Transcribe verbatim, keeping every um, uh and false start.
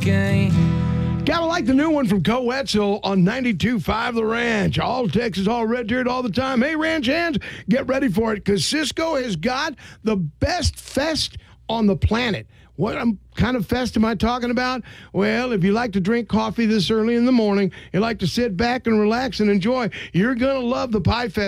again. Gotta like the new one from Coetzel on ninety-two point five The Ranch. All Texas, all red dirt, all the time. Hey, ranch hands, get ready for it because Cisco has got the best fest on the planet. What um, kind of fest am I talking about? Well, if you like to drink coffee this early in the morning, you like to sit back and relax and enjoy, you're going to love the Pie Fest.